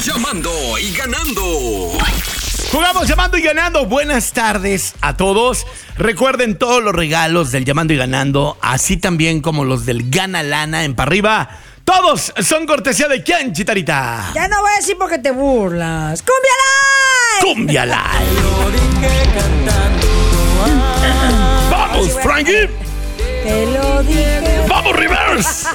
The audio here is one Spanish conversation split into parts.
Llamando y ganando. Jugamos Llamando y Ganando. Buenas tardes a todos. Recuerden todos los regalos del Llamando y Ganando, así también como los del Gana Lana en Pa' Arriba. Todos son cortesía de ¿quién, Chitarita? Ya no voy a decir porque te burlas. ¡Cumbia Live! ¡Cumbia Live! ¡Vamos, Frankie! Te lo dije. ¡Vamos, Reverse!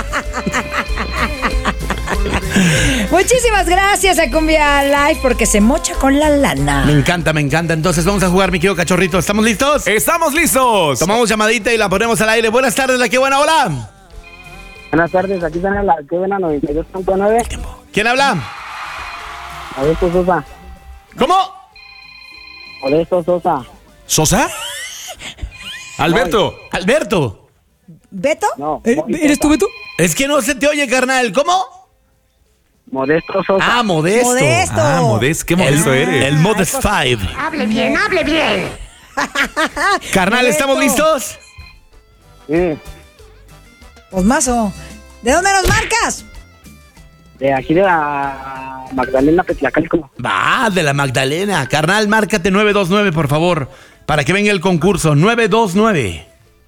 Muchísimas gracias a Cumbia Live porque se mocha con la lana. Me encanta, me encanta. Entonces vamos a jugar, mi querido cachorrito. ¿Estamos listos? ¡Estamos listos! Tomamos llamadita y la ponemos al aire. Buenas tardes, la que buena, hola. Buenas tardes, aquí está la que buena 92.9. ¿Quién habla? Modesto Sosa. ¿Cómo? Modesto Sosa. ¿Sosa? Alberto. Alberto. ¿Beto? No. ¿Eres tú, Beto? Es que no se te oye, carnal. ¿Cómo? Modesto Sosa. Ah, Modesto. Modesto. Ah, Modesto, qué modesto eres. El Modest 5. Hable bien, hable bien. Carnal, Modesto. ¿estamos listos? Sí, Pues mazo. ¿De dónde nos marcas? de aquí de la Magdalena Petlacalco. Va, de la Magdalena. Carnal, márcate 929, por favor, para que venga el concurso. 929.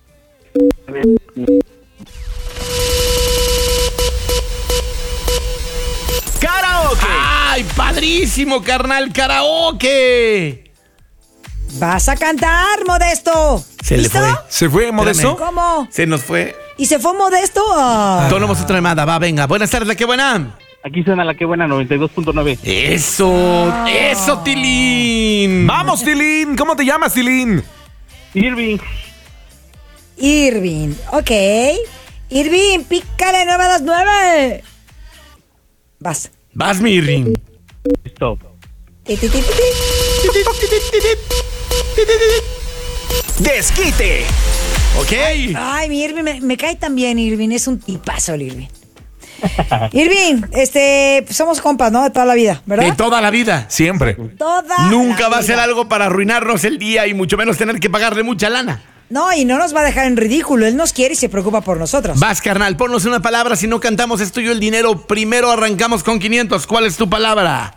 ¡Karaoke! ¡Ay, padrísimo, carnal! ¡Karaoke! Vas a cantar, Modesto. Se le ¿Listo? fue. ¿Se fue, Modesto? ¿Cómo? Se nos fue. ¿Y se fue Modesto? Ah. Tomamos otra llamada. Va, venga. Buenas tardes, la que buena. Aquí suena la que buena 92.9. Eso, eso, Tilín. ¡Vamos, Tilín! ¿Cómo te llamas, Tilín? Irving. Irving. Ok. Irving, pícale 929. Vas. Vas, mi ring. Stop. Ti, ti, ti, ti, ti. ¡Desquite! Ok. Ay, mi Irving, me cae tan bien, Irving. Es un tipazo, el Irving. Irving, somos compas, ¿no? De toda la vida, ¿verdad? De toda la vida. Siempre. Toda Nunca la va a ser vida. algo para arruinarnos el día y mucho menos tener que pagarle mucha lana. No, y no nos va a dejar en ridículo. Él nos quiere y se preocupa por nosotros. Vas, carnal, ponnos una palabra. Si no cantamos, es tuyo el dinero. Primero arrancamos con 500. ¿Cuál es tu palabra?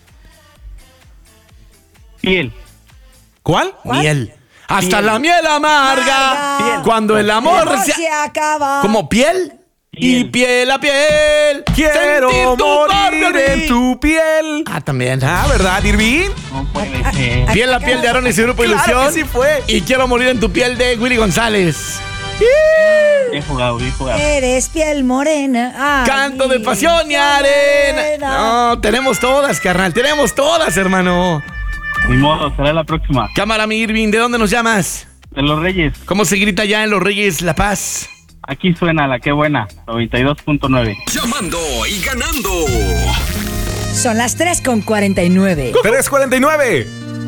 Piel. ¿Cuál? Miel. Hasta la miel amarga. Amarga. Cuando el amor No se... se acaba. ¿Como piel? Y piel a piel. Quiero sentir tu morir Burberry. en tu piel. Ah, también. Ah, ¿verdad, Irving? No puede ser. Piel a piel de Aaron y su grupo Claro Ilusión. que sí fue. Y quiero morir en tu piel de Willy González. Bien jugado, bien jugado. Eres piel morena. Ay, Canto de pasión y arena. No, tenemos todas, carnal. Tenemos todas, hermano. Ni modo, será la próxima. Cámara, mi Irving, ¿de dónde nos llamas? De los Reyes. ¿Cómo se grita ya en Los Reyes La Paz? Aquí suena la que buena 92.9. Llamando y ganando. Son las 3:49. 3:49.